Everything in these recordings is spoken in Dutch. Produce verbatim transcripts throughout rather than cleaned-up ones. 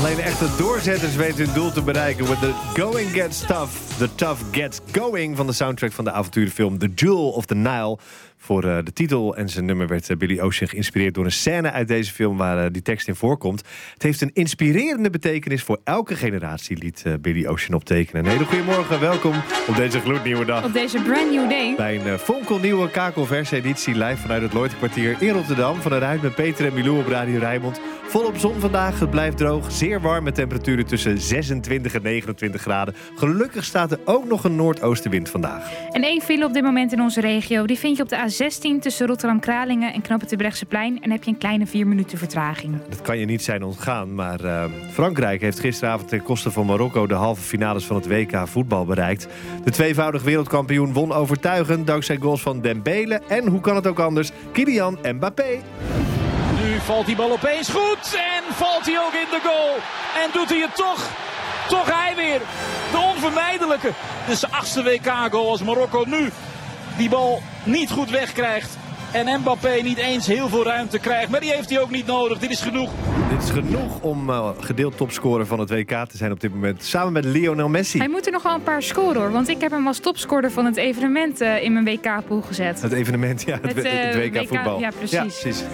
Alleen de echte doorzetters weten hun doel te bereiken with the Going Gets Tough. The Tough Gets Going van de soundtrack van de avonturenfilm The Jewel of the Nile. Voor uh, de titel en zijn nummer werd uh, Billy Ocean geïnspireerd door een scène uit deze film waar uh, die tekst in voorkomt. Het heeft een inspirerende betekenis voor elke generatie, liet uh, Billy Ocean optekenen. Een hele goede morgen, welkom op deze gloednieuwe dag. Op deze brand new day. Bij een uh, fonkelnieuwe kakelverse editie live vanuit het Lloydkwartier in Rotterdam. Van eruit met Peter en Milou op Radio Rijnmond. Volop zon vandaag, het blijft droog. Zeer warm met temperaturen tussen zesentwintig en negenentwintig graden. Gelukkig staat er ook nog een noordoostenwind vandaag. En één file op dit moment in onze regio. Die vind je op de A zestien tussen Rotterdam-Kralingen en Knoop het Brechtseplein. En heb je een kleine vier minuten vertraging. Dat kan je niet zijn ontgaan, maar uh, Frankrijk heeft gisteravond ten koste van Marokko de halve finales van het W K voetbal bereikt. De tweevoudig wereldkampioen won overtuigend dankzij goals van Dembele en, hoe kan het ook anders, Kylian Mbappé. Nu valt die bal opeens goed en valt hij ook in de goal. En doet hij het toch. Toch hij weer. De onvermijdelijke. Dit is de achtste W K-goal als Marokko nu die bal niet goed wegkrijgt. En Mbappé niet eens heel veel ruimte krijgt. Maar die heeft hij ook niet nodig. Dit is genoeg. Dit is genoeg om uh, gedeeld topscorer van het W K te zijn op dit moment. Samen met Lionel Messi. Hij moet er nog wel een paar scoren hoor. Want ik heb hem als topscorer van het evenement uh, in mijn W K-pool gezet. Het evenement, ja. Het, het, uh, het W K voetbal. Ja, precies. Ja, precies.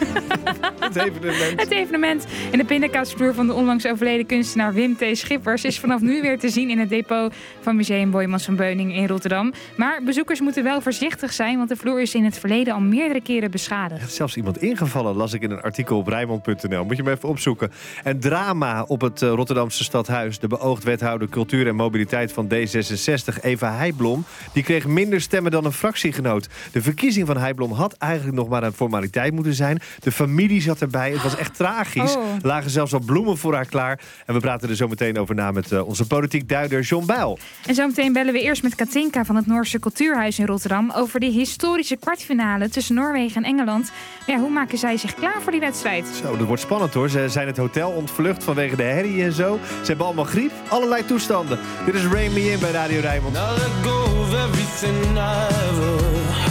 het evenement. Het evenement in de pindakaasvloer van de onlangs overleden kunstenaar Wim T. Schippers is vanaf nu weer te zien in het depot van Museum Boijmans van Beuningen in Rotterdam. Maar bezoekers moeten wel voorzichtig zijn, want de vloer is in het verleden al meerdere keren beschadigd. Er is zelfs iemand ingevallen, las ik in een artikel op Rijnmond punt n l. Moet je me even opzoeken. En drama op het uh, Rotterdamse stadhuis. De beoogd wethouder cultuur en mobiliteit van D zesenzestig, Eva Heijblom, die kreeg minder stemmen dan een fractiegenoot. De verkiezing van Heijblom had eigenlijk nog maar een formaliteit moeten zijn. De familie zat erbij. Het was echt tragisch. Oh. Er lagen zelfs al bloemen voor haar klaar. En we praten er zo meteen over na met uh, onze politiek duider John Bijl. En zo meteen bellen we eerst met Katinka van het Noorse Cultuurhuis in Rotterdam over die historische kwartfinale tussen Noorwegen en Engeland. Maar ja, hoe maken zij zich klaar voor die wedstrijd? Zo, dat wordt spannend hoor. Ze zijn het hotel ontvlucht vanwege de herrie en zo. Ze hebben allemaal griep, allerlei toestanden. Dit is Rain Me In bij Radio Rijnmond. Now let go of everything I ever